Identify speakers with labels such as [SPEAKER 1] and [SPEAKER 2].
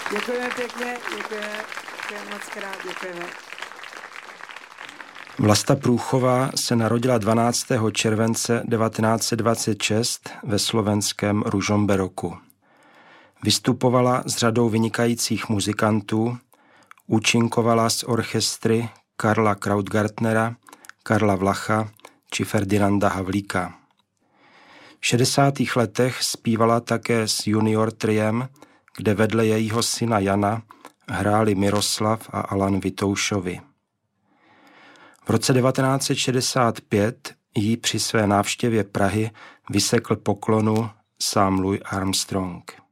[SPEAKER 1] Děkujeme pěkně, děkujeme moc krát, děkujeme.
[SPEAKER 2] Vlasta Průchová se narodila 12. července 1926 ve slovenském Ružomberoku. Vystupovala s řadou vynikajících muzikantů, účinkovala s orchestry Karla Krautgartnera, Karla Vlacha či Ferdinanda Havlíka. V 60. letech zpívala také s junior triem, kde vedle jejího syna Jana hráli Miroslav a Alan Vitoušovi. V roce 1965 jí při své návštěvě Prahy vysekl poklonu sám Louis Armstrong.